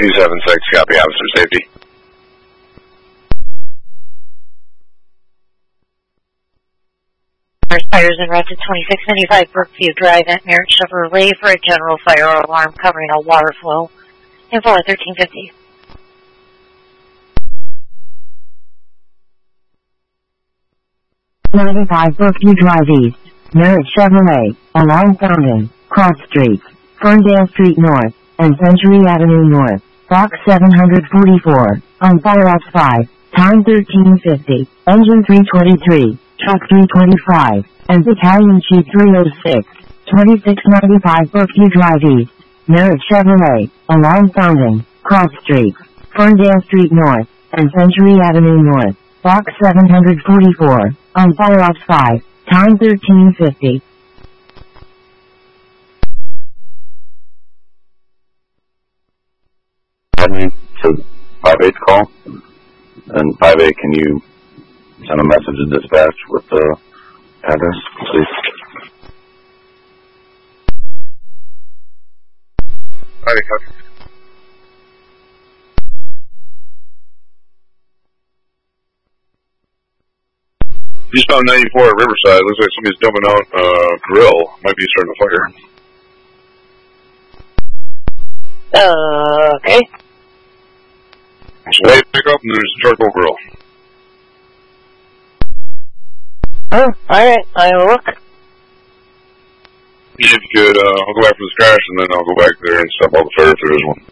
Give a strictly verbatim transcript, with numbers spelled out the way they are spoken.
two seven six, copy, officer safety. Fires en route to twenty-six ninety-five Brookview Drive at Merritt Chevrolet for a general fire alarm covering a water flow. Info at thirteen fifty. ninety-five Brookview Drive East, Merritt Chevrolet, along Fountain, Cross Street, Ferndale Street North, and Century Avenue North, box seven forty-four, on fire ops five, time thirteen fifty, engine three twenty-three, truck three twenty-five, and battalion chief three oh six, twenty-six ninety-five Brookview Drive East, Merritt Chevrolet, along Fountain, Cross Street, Ferndale Street North, and Century Avenue North, box seven forty-four, on fire ops five, time thirteen fifty. Admin to five eight's call, and five eight, can you send a message to dispatch with the address, please? Alright, copy. Eastbound ninety-four at Riverside. Looks like somebody's dumping out a uh, grill. Might be starting a fire. Uh, okay. So they pick up and there's a charcoal grill. Oh, alright. I will look. If you could, uh, I'll go back for this crash and then I'll go back there and stop all the fire if there is one.